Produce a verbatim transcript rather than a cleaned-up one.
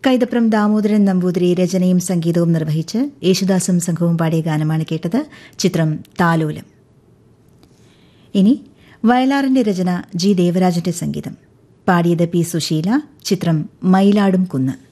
കൈതപ്രം ദാമോദരൻ നമ്പൂതിരി രചനയും സംഗീതവും നിർവഹിച്ച് യേശുദാസും സംഘവും പാടിയ ഗാനമാണ് കേട്ടത്. ചിത്രം താലോലം. ഇനി വയലാറിന്റെ രചന, ജി ദേവരാജന്റെ സംഗീതം. പാടിയത് പി സുശീല. ചിത്രം മയിലാടും കുന്ന്.